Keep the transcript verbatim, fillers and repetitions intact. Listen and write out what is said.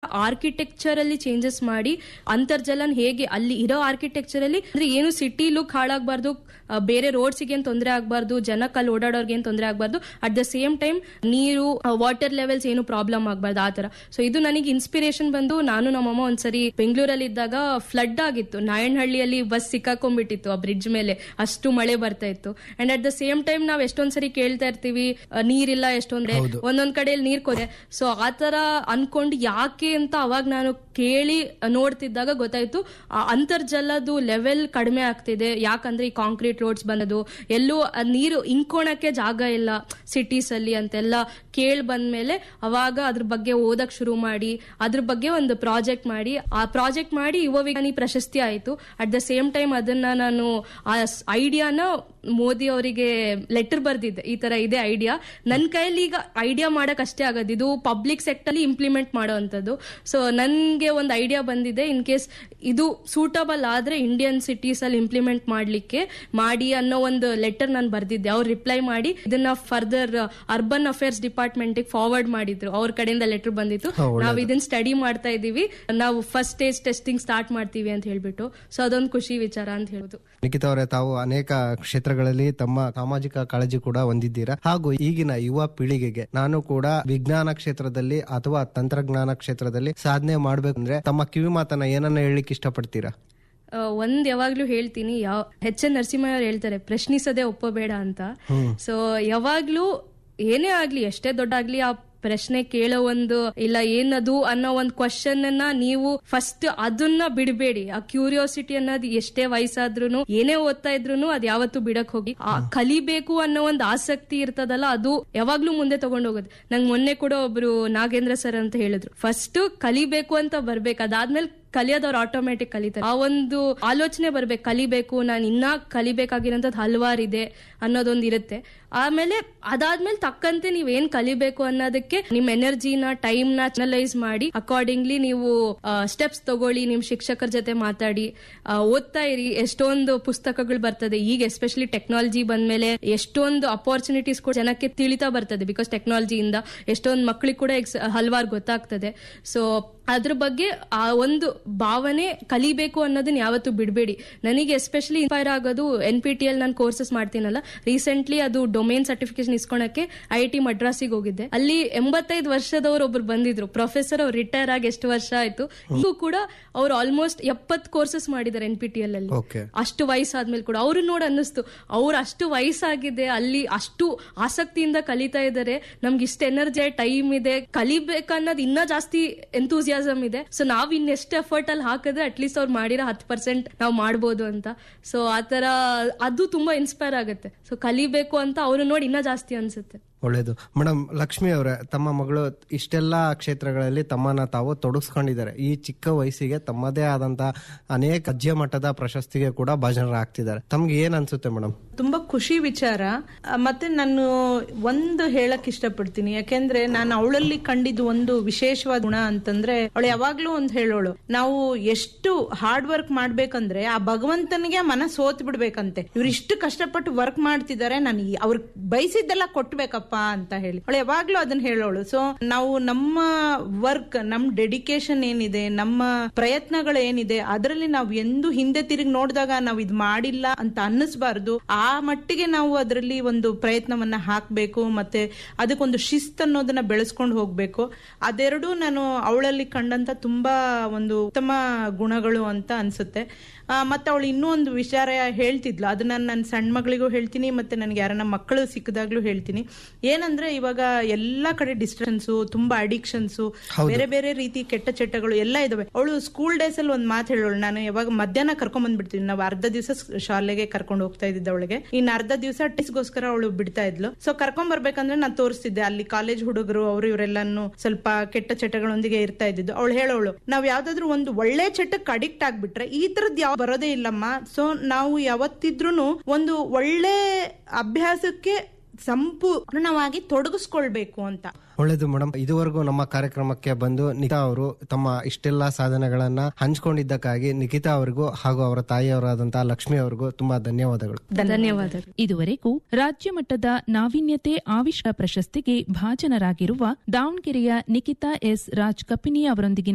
Architecture ಅಲ್ಲಿ changes ಮಾಡಿ ಅಂತರ್ಜಲನ್ ಹೇಗೆ ಅಲ್ಲಿ ಇರೋ ಆರ್ಕಿಟೆಕ್ಚರ್ ಅಲ್ಲಿ ಅಂದ್ರೆ ಏನು ಸಿಟಿ ಲುಕ್ ಹಾಳಾಗಬಾರ್ದು, ಬೇರೆ ರೋಡ್ಸ್ಗೆ ಏನ್ ತೊಂದರೆ ಆಗ್ಬಾರ್ದು, ಜನಕ್ಕೆ ಅಲ್ಲಿ ಓಡಾಡೋರ್ಗೆ ಏನ್ ತೊಂದರೆ ಆಗ್ಬಾರ್ದು, ಅಟ್ ದ ಸೇಮ್ ಟೈಮ್ ನೀರು ವಾಟರ್ ಲೆವೆಲ್ಸ್ ಏನು ಪ್ರಾಬ್ಲಮ್ ಆಗ್ಬಾರ್ದು ಆ ತರ. ಸೊ ಇದು ನನಗೆ ಇನ್ಸ್ಪಿರೇಷನ್ ಬಂದು, ನಾನು ನಮ್ಮಮ್ಮ ಒಂದ್ಸರಿ ಬೆಂಗಳೂರಲ್ಲಿ ಇದ್ದಾಗ ಫ್ಲಡ್ ಆಗಿತ್ತು, ನಾಯಣಹಳ್ಳಿಯಲ್ಲಿ ಬಸ್ ಸಿಕ್ಕಾಕೊಂಡ್ಬಿಟ್ಟಿತ್ತು ಆ ಬ್ರಿಡ್ಜ್ ಮೇಲೆ, ಅಷ್ಟು ಮಳೆ ಬರ್ತಾ ಇತ್ತು. And at the same time ನಾವ್ ಎಷ್ಟೊಂದ್ಸರಿ ಕೇಳ್ತಾ ಇರ್ತೀವಿ ನೀರಿಲ್ಲ, ಎಷ್ಟೊಂದ್ರೆ ಒಂದೊಂದ್ ಕಡೆಯಲ್ಲಿ ನೀರ್ ಕೊರೆ. ಸೊ ಆತರ ಅನ್ಕೊಂಡು ಯಾಕೆ ಅಂತ ಅವಾಗ ನಾನು ಕೇಳಿ ನೋಡ್ತಿದ್ದಾಗ ಗೊತ್ತಾಯ್ತು, ಅಂತರ್ಜಲದ ಲೆವೆಲ್ ಕಡಿಮೆ ಆಗ್ತಿದೆ. ಯಾಕಂದ್ರೆ ಈ ಕಾಂಕ್ರೀಟ್ ರೋಡ್ಸ್ ಬಂದದು, ಎಲ್ಲೂ ನೀರು ಇಂಕೋಣಕ್ಕೆ ಜಾಗ ಇಲ್ಲ ಸಿಟೀಸ್ ಅಲ್ಲಿ ಅಂತೆಲ್ಲ ಕೇಳ್ ಬಂದ್ಮೇಲೆ ಅವಾಗ ಅದ್ರ ಬಗ್ಗೆ ಓದಕ್ ಶುರು ಮಾಡಿ ಅದ್ರ ಬಗ್ಗೆ ಒಂದು ಪ್ರಾಜೆಕ್ಟ್ ಮಾಡಿ ಆ ಪ್ರಾಜೆಕ್ಟ್ ಮಾಡಿ ಯುವ ವಿಜ್ಞಾನಿ ಪ್ರಶಸ್ತಿ ಆಯ್ತು. ಅಟ್ ದ ಸೇಮ್ ಟೈಮ್ ಅದನ್ನ ನಾನು ಆ ಐಡಿಯಾನ ಮೋದಿ ಅವರಿಗೆ ಲೆಟರ್ ಬರ್ದಿದ್ದೆ, ಈ ತರ ಇದೆ ಐಡಿಯಾ, ನನ್ ಕೈಯಲ್ಲಿ ಈಗ ಐಡಿಯಾ ಮಾಡಕ್ ಅಷ್ಟೇ ಆಗೋದು, ಇದು ಪಬ್ಲಿಕ್ ಸೆಕ್ಟರ್ ಅಲ್ಲಿ ಇಂಪ್ಲಿಮೆಂಟ್ ಮಾಡೋವಂಥದ್ದು. ಸೊ ನನ್ಗೆ ಒಂದು ಐಡಿಯಾ ಬಂದಿದೆ, ಇನ್ ಕೇಸ್ ಇದು ಸೂಟಬಲ್ ಆದ್ರೆ ಇಂಡಿಯನ್ ಸಿಟೀಸ್ ಅಲ್ಲಿ ಇಂಪ್ಲಿಮೆಂಟ್ ಮಾಡ್ಲಿಕ್ಕೆ ಮಾಡಿ ಅನ್ನೋ ಒಂದು ಲೆಟರ್ ನಾನು ಬರ್ದಿದ್ದೆ. ಅವ್ರು ರಿಪ್ಲೈ ಮಾಡಿ ಇದನ್ನ further urban affairs department forward ಮಾಡಿದ್ರು, ಅವ್ರ ಕಡೆಯಿಂದ ಲೆಟರ್ ಬಂದಿತ್ತು, ನಾವ್ ಇದನ್ನ ಸ್ಟಡಿ ಮಾಡ್ತಾ ಇದೀವಿ, ನಾವು ಫಸ್ಟ್ ಸ್ಟೇಜ್ ಟೆಸ್ಟಿಂಗ್ ಸ್ಟಾರ್ಟ್ ಮಾಡ್ತೀವಿ ಅಂತ ಹೇಳ್ಬಿಟ್ಟು. ಸೊ ಅದೊಂದು ಖುಷಿ ವಿಚಾರ ಅಂತ ಹೇಳುದು. ನಿಖಿತಾ ಅವರೇ, ತಾವು ಅನೇಕ ಕ್ಷೇತ್ರಗಳಲ್ಲಿ ತಮ್ಮ ಸಾಮಾಜಿಕ ಕಾಳಜಿ ಕೂಡ ಹೊಂದಿದ್ದೀರಾ, ಹಾಗೂ ಈಗಿನ ಯುವ ಪೀಳಿಗೆಗೆ ನಾನು ಕೂಡ ವಿಜ್ಞಾನ ಕ್ಷೇತ್ರದಲ್ಲಿ ಅಥವಾ ತಂತ್ರಜ್ಞಾನ ಕ್ಷೇತ್ರದಲ್ಲಿ ಸಾಧನೆ ಮಾಡ್ಬೇಕಂದ್ರೆ ತಮ್ಮ ಕಿವಿ ಮಾತನ್ನ ಏನನ್ನ ಹೇಳಲಿಕ್ಕೆ ಇಷ್ಟಪಡ್ತೀರಾ? ಒಂದ್ ಯಾವಾಗ್ಲೂ ಹೇಳ್ತೀನಿ, ಯಾವ ಎಚ್ ಎನ್ ನರಸಿಂಹ ಅವ್ರು ಹೇಳ್ತಾರೆ, ಪ್ರಶ್ನಿಸದೆ ಒಪ್ಪಬೇಡ ಅಂತ. ಸೊ ಯಾವಾಗ್ಲೂ ಏನೇ ಆಗ್ಲಿ, ಎಷ್ಟೇ ದೊಡ್ಡ ಆಗ್ಲಿ, ಆ ಪ್ರಶ್ನೆ ಕೇಳೋ ಒಂದು ಇಲ್ಲ ಏನದು ಅನ್ನೋ ಒಂದು ಕ್ವಶನ್ ಅನ್ನ ನೀವು ಫಸ್ಟ್ ಅದನ್ನ ಬಿಡಬೇಡಿ. ಆ ಕ್ಯೂರಿಯಾಸಿಟಿ ಅನ್ನೋದು ಎಷ್ಟೇ ವಯಸ್ಸಾದ್ರೂ ಏನೇ ಓದ್ತಾ ಇದ್ರು ಅದ್ ಯಾವತ್ತೂ ಬಿಡಕ್ ಹೋಗಿ, ಆ ಕಲಿಬೇಕು ಅನ್ನೋ ಒಂದು ಆಸಕ್ತಿ ಇರ್ತದಲ್ಲ, ಅದು ಯಾವಾಗ್ಲೂ ಮುಂದೆ ತಗೊಂಡ್ ಹೋಗೋದು. ನಂಗೆ ಮೊನ್ನೆ ಕೂಡ ಒಬ್ರು ನಾಗೇಂದ್ರ ಸರ್ ಅಂತ ಹೇಳಿದ್ರು, ಫಸ್ಟ್ ಕಲಿಬೇಕು ಅಂತ ಬರ್ಬೇಕು, ಅದಾದ್ಮೇಲೆ ಕಲಿಯೋದವ್ರು ಆಟೋಮ್ಯಾಟಿಕ್ ಕಲಿತಾರೆ. ಆ ಒಂದು ಆಲೋಚನೆ ಬರ್ಬೇಕು, ಕಲಿಬೇಕು, ನಾನು ಇನ್ನ ಕಲಿಬೇಕಾಗಿರೋಂಥದ್ದು ಹಲವಾರಿದೆ ಅನ್ನೋದೊಂದು ಇರುತ್ತೆ. ಆಮೇಲೆ ಅದಾದ್ಮೇಲೆ ತಕ್ಕಂತೆ ನೀವ್ ಏನ್ ಕಲಿಬೇಕು ಅನ್ನೋದಕ್ಕೆ ನಿಮ್ ಎನರ್ಜಿನ ಟೈಮ್ ನ ಚಾನಲೈಸ್ ಮಾಡಿ ಅಕಾರ್ಡಿಂಗ್ಲಿ ನೀವು ಸ್ಟೆಪ್ಸ್ ತಗೊಳ್ಳಿ. ನಿಮ್ ಶಿಕ್ಷಕರ ಜೊತೆ ಮಾತಾಡಿ, ಓದ್ತಾ ಇರಿ. ಎಷ್ಟೊಂದು ಪುಸ್ತಕಗಳು ಬರ್ತದೆ ಈಗ, ಎಸ್ಪೆಷಲಿ ಟೆಕ್ನಾಲಜಿ ಬಂದ್ಮೇಲೆ ಎಷ್ಟೊಂದು ಅಪರ್ಚುನಿಟೀಸ್ ಕೂಡ ಜನಕ್ಕೆ ತಿಳಿತಾ ಬರ್ತದೆ. ಬಿಕಾಸ್ ಟೆಕ್ನಾಲಜಿಯಿಂದ ಎಷ್ಟೊಂದು ಮಕ್ಳಿಗೆ ಕೂಡ ಹಲವಾರು ಗೊತ್ತಾಗ್ತದೆ. ಸೊ ಅದ್ರ ಬಗ್ಗೆ ಆ ಒಂದು ಭಾವನೆ ಕಲಿಬೇಕು ಅನ್ನೋದನ್ನ ಯಾವತ್ತೂ ಬಿಡಬೇಡಿ. ನನಗೆ ಎಸ್ಪೆಷಲಿ ಇನ್ಸ್ಪೈರ್ ಆಗೋದು ಎನ್ ಪಿ ಟಿ ಎಲ್ ನಾನು ಕೋರ್ಸಸ್ ಮಾಡ್ತೀನಲ್ಲ, ರೀಸೆಂಟ್ಲಿ ಅದು domain certification ಇಸ್ಕೊಳಕ್ಕೆ I I T ಮಡ್ರಾಸಿಗೆ ಹೋಗಿದ್ದೆ. ಅಲ್ಲಿ ಎಂಬತ್ತೈದು ವರ್ಷದವ್ರು ಒಬ್ರು ಬಂದಿದ್ರು, ಪ್ರೊಫೆಸರ್. ಅವ್ರು ರಿಟೈರ್ ಆಗಿ ಎಷ್ಟು ವರ್ಷ ಆಯ್ತು, ಈಗೂ ಕೂಡ ಅವ್ರು ಆಲ್ಮೋಸ್ಟ್ ಎಪ್ಪತ್ ಕೋರ್ಸಸ್ ಮಾಡಿದ್ದಾರೆ ಎನ್ ಪಿ ಟಿ ಎಲ್ ಅಲ್ಲಿ. ಅಷ್ಟು ವಯಸ್ಸಾದ್ಮೇಲೆ ಕೂಡ ಅವ್ರು ನೋಡ್ ಅನ್ನಿಸ್ತು, ಅವ್ರು ಅಷ್ಟು ವಯಸ್ಸಾಗಿದೆ, ಅಲ್ಲಿ ಅಷ್ಟು ಆಸಕ್ತಿಯಿಂದ ಕಲಿತಾ ಇದ್ದಾರೆ. ನಮ್ಗೆ ಇಷ್ಟ ಎನರ್ಜಿ, ಟೈಮ್ ಇದೆ, ಕಲಿಬೇಕನ್ನೋದು ಇನ್ನ ಜಾಸ್ತಿ ಎಂತೂಸಿಯಾಸಮ್ ಇದೆ. ಸೊ ನಾವ್ ಇನ್ನೆಷ್ಟು ಎಫರ್ಟ್ ಅಲ್ಲಿ ಹಾಕಿದ್ರೆ ಅಟ್ಲೀಸ್ಟ್ ಅವ್ರು ಮಾಡಿರೋ ಹತ್ತು ಪರ್ಸೆಂಟ್ ನಾವು ಮಾಡ್ಬೋದು ಅಂತ. ಸೊ ಆತರ ಅದು ತುಂಬಾ ಇನ್ಸ್ಪೈರ್ ಆಗುತ್ತೆ. ಸೊ ಕಲಿಬೇಕು ಅಂತ ಅವ್ರು ನೋಡಿ ಇನ್ನ ಜಾಸ್ತಿ ಅನ್ಸುತ್ತೆ. ಒಳ್ಳೇದು. ಮೇಡಮ್ ಲಕ್ಷ್ಮಿ ಅವರೇ, ತಮ್ಮ ಮಗಳು ಇಷ್ಟೆಲ್ಲಾ ಕ್ಷೇತ್ರಗಳಲ್ಲಿ ತಮ್ಮನ್ನ ತಾವು ತೊಡಗಿಸ್ಕೊಂಡಿದ್ದಾರೆ. ಈ ಚಿಕ್ಕ ವಯಸ್ಸಿಗೆ ತಮ್ಮದೇ ಆದಂತ ಅನೇಕ ರಾಜ್ಯ ಮಟ್ಟದ ಪ್ರಶಸ್ತಿಗೆ ಕೂಡ ಭಾಜನರಾಗ್ತಿದ್ದಾರೆ. ತಮ್ಗೆ ಏನ್ ಅನ್ಸುತ್ತೆ ಮೇಡಮ್? ತುಂಬಾ ಖುಷಿ ವಿಚಾರ. ಮತ್ತೆ ನಾನು ಒಂದು ಹೇಳಕ್ ಇಷ್ಟಪಡ್ತೀನಿ, ಯಾಕೆಂದ್ರೆ ನಾನು ಅವಳಲ್ಲಿ ಕಂಡಿದ್ದು ಒಂದು ವಿಶೇಷವಾದ ಗುಣ ಅಂತಂದ್ರೆ, ಅವಳು ಯಾವಾಗ್ಲೂ ಒಂದು ಹೇಳೋಳು, ನಾವು ಎಷ್ಟು ಹಾರ್ಡ್ ವರ್ಕ್ ಮಾಡ್ಬೇಕಂದ್ರೆ ಆ ಭಗವಂತನಿಗೆ ಮನ ಸೋತ್ ಬಿಡ್ಬೇಕಂತೆ. ಇವ್ರು ಇಷ್ಟು ಕಷ್ಟಪಟ್ಟು ವರ್ಕ್ ಮಾಡ್ತಿದ್ದಾರೆ, ನಾನು ಅವ್ರ ಬಯಸಿದ್ದೆಲ್ಲ ಕೊಟ್ಬೇಕಪ್ಪ ಅಂತ ಹೇಳಿ ಅವಳು ಯಾವಾಗ್ಲೂ ಅದನ್ನ ಹೇಳೋಳು. ಸೊ ನಾವು ನಮ್ಮ ವರ್ಕ್, ನಮ್ ಡೆಡಿಕೇಶನ್ ಏನಿದೆ, ನಮ್ಮ ಪ್ರಯತ್ನಗಳು ಏನಿದೆ, ಅದರಲ್ಲಿ ನಾವು ಎಂದು ಹಿಂದೆ ತಿರುಗಿ ನೋಡಿದಾಗ ನಾವು ಇದ್ ಮಾಡಿಲ್ಲ ಅಂತ ಅನ್ನಿಸ್ಬಾರ್ದು. ಆ ಮಟ್ಟಿಗೆ ನಾವು ಅದರಲ್ಲಿ ಒಂದು ಪ್ರಯತ್ನವನ್ನ ಹಾಕ್ಬೇಕು, ಮತ್ತೆ ಅದಕ್ಕೊಂದು ಶಿಸ್ತು ಅನ್ನೋದನ್ನ ಬೆಳೆಸ್ಕೊಂಡು ಹೋಗ್ಬೇಕು. ಅದೆರಡೂ ನಾನು ಅವಳಲ್ಲಿ ಕಂಡಂತ ತುಂಬಾ ಒಂದು ಉತ್ತಮ ಗುಣಗಳು ಅಂತ ಅನ್ಸುತ್ತೆ. ಮತ್ತೆ ಅವಳು ಇನ್ನೂ ಒಂದು ವಿಚಾರ ಹೇಳ್ತಿದ್ಲು, ಅದನ್ನ ನನ್ನ ಸಣ್ಣ ಮಗಳಿಗೂ ಹೇಳ್ತೀನಿ, ಮತ್ತೆ ನನ್ಗೆ ಯಾರನ್ನ ಮಕ್ಕಳು ಸಿಕ್ಕಿದಾಗ್ಲೂ ಹೇಳ್ತೀನಿ. ಏನಂದ್ರೆ ಇವಾಗ ಎಲ್ಲಾ ಕಡೆ ಡಿಸ್ಟ್ರೆನ್ಸು, ತುಂಬಾ ಅಡಿಕ್ಷನ್ಸು, ಬೇರೆ ಬೇರೆ ರೀತಿ ಕೆಟ್ಟ ಚಟಗಳು ಎಲ್ಲ ಇದಾವೆ. ಅವಳು ಸ್ಕೂಲ್ ಡೇಸ್ ಅಲ್ಲಿ ಒಂದ್ ಮಾತು ಹೇಳೋಳು, ನಾನು ಯಾವಾಗ ಮಧ್ಯಾಹ್ನ ಕರ್ಕೊಂಡ್ ಬಂದ್ಬಿಡ್ತೀನಿ, ನಾವು ಅರ್ಧ ದಿವಸ ಶಾಲೆಗೆ ಕರ್ಕೊಂಡು ಹೋಗ್ತಾ ಇದ್ದಿದ್ದ ಅವಳಿಗೆ, ಇನ್ನು ಅರ್ಧ ದಿವಸ ಟೆಸ್ಟ್ಗೋಸ್ಕರ ಅವಳು ಬಿಡ್ತಾ ಇದ್ಲು. ಸೊ ಕರ್ಕೊಂಡ್ ಬರ್ಬೇಕಂದ್ರೆ ನಾನು ತೋರಿಸ್ತಿದ್ದೆ, ಅಲ್ಲಿ ಕಾಲೇಜ್ ಹುಡುಗರು ಅವರು ಇವರೆಲ್ಲಾನು ಸ್ವಲ್ಪ ಕೆಟ್ಟ ಚಟಗಳೊಂದಿಗೆ ಇರ್ತಾ ಇದ್ದಿದ್ದು. ಅವಳು ಹೇಳೋಳು, ನಾವ್ ಯಾವ್ದಾದ್ರು ಒಂದು ಒಳ್ಳೆ ಚಟಕ್ಕೆ ಅಡಿಕ್ಟ್ ಆಗ್ಬಿಟ್ರೆ ಈ ತರದ್ ಯಾವ ಬರೋದೇ ಇಲ್ಲಮ್ಮ. ಸೊ ನಾವು ಯಾವತ್ತಿದ್ರೂ ಒಂದು ಒಳ್ಳೆ ಅಭ್ಯಾಸಕ್ಕೆ ಸಂಪೂರ್ಣವಾಗಿ ತೊಡಗಿಸ್ಕೊಳ್ಬೇಕು ಅಂತ. ಒಳ್ಳೇದು ಮೇಡಮ್, ಇದುವರೆಗೂ ನಮ್ಮ ಕಾರ್ಯಕ್ರಮಕ್ಕೆ ಬಂದು ನಿಖಿತಾ ಅವರು ತಮ್ಮ ಇಷ್ಟೆಲ್ಲಾ ಸಾಧನೆಗಳನ್ನ ಹಂಚಿಕೊಂಡಿದ್ದಕ್ಕಾಗಿ ನಿಖಿತಾ ಅವರಿಗೂ ಹಾಗೂ ಅವರ ತಾಯಿಯವರಾದಂತಹ ಲಕ್ಷ್ಮಿ ಅವರಿಗೂ ತುಂಬಾ ಧನ್ಯವಾದಗಳು. ಧನ್ಯವಾದಗಳು. ಇದುವರೆಗೂ ರಾಜ್ಯ ಮಟ್ಟದ ನಾವೀನ್ಯತೆ ಆವಿಷ್ಕಾರ ಪ್ರಶಸ್ತಿಗೆ ಭಾಜನರಾಗಿರುವ ದಾವಣಗೆರೆಯ ನಿಖಿತಾ ಎಸ್ ರಾಜ್ ಕಪಿನಿ ಅವರೊಂದಿಗಿನ